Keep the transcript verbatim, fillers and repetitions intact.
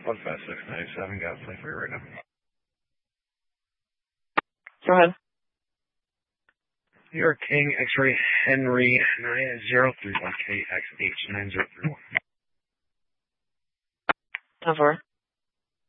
one five six nine seven, got a play for you right now. Go ahead. New York King X-ray Henry nine zero three one K X H nine zero three one.